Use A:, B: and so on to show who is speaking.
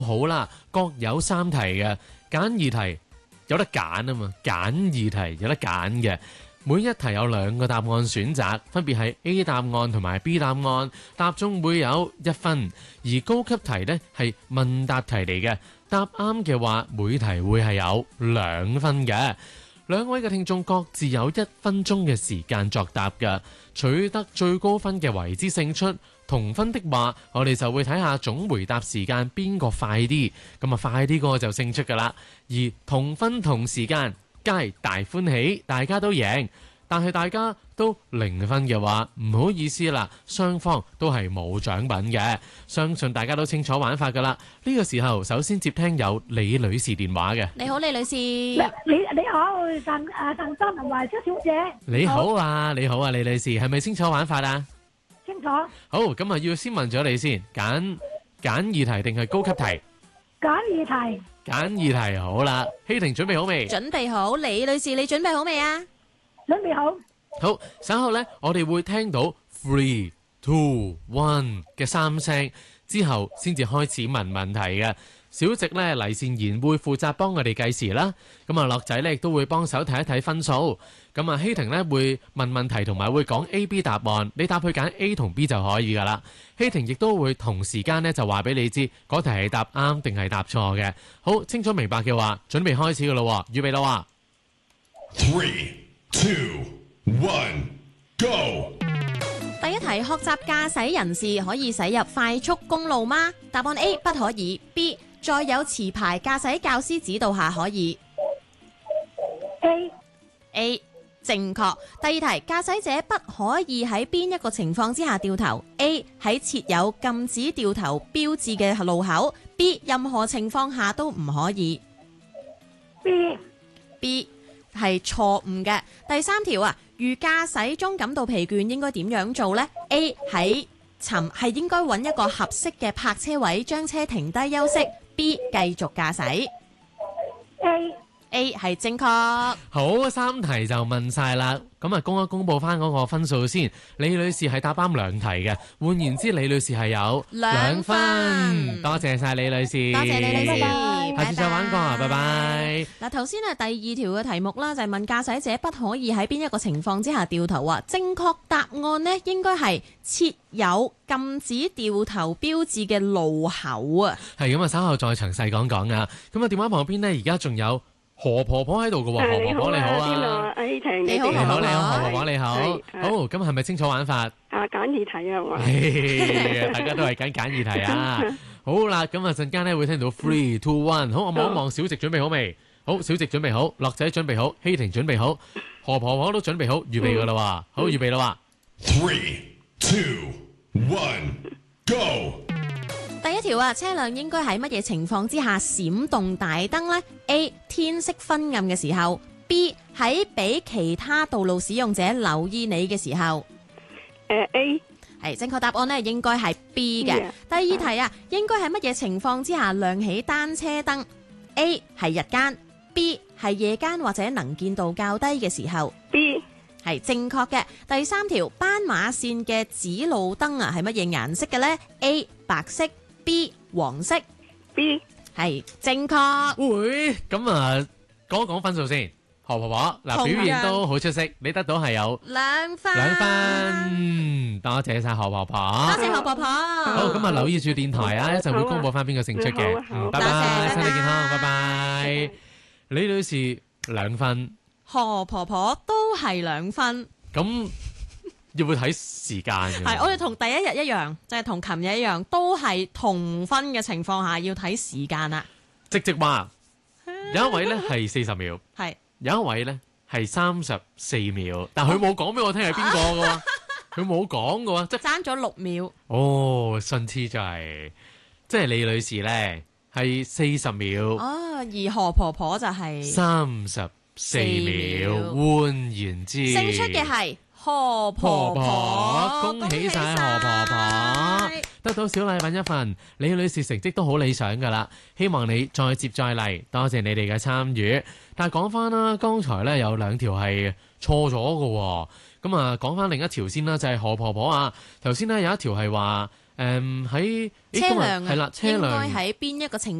A: 好啦，各有3題嘅簡易題，有得揀啊嘛，簡易題有得揀嘅。每一題有2個答案選擇，分別係 A 答案同埋 B 答案，答中會有1分。而高級題呢係問答題嚟嘅，答啱嘅話每題會係有2分嘅。2位嘅聽眾各自有1分鐘嘅時間作答嘅，取得最高分嘅為之勝出。同分的話，我哋就會睇下總回答時間邊個快啲，咁啊快啲嗰個就勝出噶啦。而同分同時間，皆大歡喜，大家都贏。但係大家都0分嘅話，唔好意思啦，雙方都係冇獎品嘅。相信大家都清楚玩法噶啦。呢個時候，首先接聽有李女士電話嘅。
B: 你好，李女士。
C: 你好，鄧生同埋蕭小姐。
A: 你好啊，你好啊，李女士，係咪清楚玩法啊？
C: 清楚。
A: 好，咁啊要先問咗你先，簡易題定係高級題？
C: 簡易題。
A: 簡易題好啦，希婷準備好未？
B: 準備好，李女士你準備好未啊？
C: 準備好。
A: 好，稍後呢，我哋會聽到 3、2、1嘅3聲之後，先至開始問問題嘅。小直呢，黎善賢會負責幫我哋計時啦。咁啊，樂仔呢亦都會幫手睇一睇分數。咁啊，希婷呢會問問題同埋會講 A、B 答案，你答佢揀 A 同 B 就可以噶啦。希婷亦都會同時間呢就話俾你知嗰題係答啱定係答錯嘅。好，清楚明白嘅話，準備開始噶咯，預備啦。
D: 3、2、1 Go。
B: 第一題，學習駕駛人士可以駛入快速公路嗎？答案 A 不可以。 B 在有持牌駕駛教師指導下可以。 A 正確。第二題，駕駛者不可以喺邊一個情況之下掉頭？ A 喺設有禁止掉頭標誌嘅路口。 B 任何情況下都唔可以。 B 係錯誤嘅。第三條啊，如駕駛中感到疲倦，應該點樣做呢？ A 係應該揾一個合適嘅泊車位，將車停低休息。 B 繼續駕駛。 A 係正確。
A: 好，3題就問晒啦。咁啊，公佈翻嗰個分數先。李女士係答啱2題嘅，換言之，李女士係有2分。多謝晒李女士，
B: 多謝李女士，
A: 下次再玩過啊，拜拜。
B: 嗱，頭先係第2條嘅題目啦，就係問駕駛者不可以喺邊一個情況之下掉頭啊？正確答案呢應該係設有禁止掉頭標誌嘅路口啊。
A: 係咁啊，稍後再詳細講講啊。咁啊，電話旁邊呢，而家仲有何婆婆喺度嘅喎。何婆婆你好啊，
E: 希婷
B: 你好，
A: 你好，何婆婆你好。好，咁係咪清楚玩法？
E: 簡易題啊，
A: 大家都係揀簡易題啊。好啦，咁啊陣間咧會聽到 3、2、1。好，我望一望小直準備好未？好，小直準備好，樂仔準備好，希婷準備好，何婆婆都準備好，預備噶啦喎。好，預備啦
D: 喎。3、2、1 Go。
B: 第一條啊，車輛應該喺乜嘢情況之下閃動大燈呢？ A 天色昏暗嘅時候。 B 喺俾其他道路使用者留意你嘅時候。
E: A
B: 係正確答案呢，應該係 B 嘅。第二題啊，應該喺乜嘢情況之下亮起單車燈？ A 係日間。 B 係夜間或者能見度較低嘅時候。
E: B
B: 係正確嘅。第三條，斑馬線嘅指路燈啊係乜嘢顏色嘅呢？ A 白色。 B 黃色。
E: B
B: 係正確。
A: 會咁啊，講一講分數先。何婆婆嗱，表現都好出色，你得到係有
B: 2分。
A: 2分，多謝晒何婆婆。
B: 多謝何婆婆。
A: 好，咁啊留意住電台啊，一陣會公布翻邊個勝出嘅。拜拜，身體健康，拜拜。李女士2分，
B: 何婆婆都係2分。
A: 咁要會睇時間嘅。
B: 係，我哋同第一日一樣，就係同琴日一樣，都係同分嘅情況下要睇時間啦。
A: 直話有一位咧係40秒，
B: 係
A: 有一位咧係34秒，但佢冇講俾我聽係邊個嘅喎，佢冇講嘅喎，即係
B: 爭咗6秒。
A: 哦，信痴就係，即係李女士咧係40秒，
B: 哦，而何婆婆就係
A: 34秒，換言之，
B: 勝出嘅係何婆婆，
A: 恭喜晒何婆婆，得到小禮品1份。李女士成績都好理想噶啦，希望你再接再厲，多謝你哋嘅參與。但係講翻啦，剛才咧有2條係錯咗嘅，咁啊講翻另一條先啦，就係何婆婆啊，頭先咧有一條係話喺
B: 車輛啊，
A: 係啦，車
B: 應該
A: 輛。
B: 喺邊一個情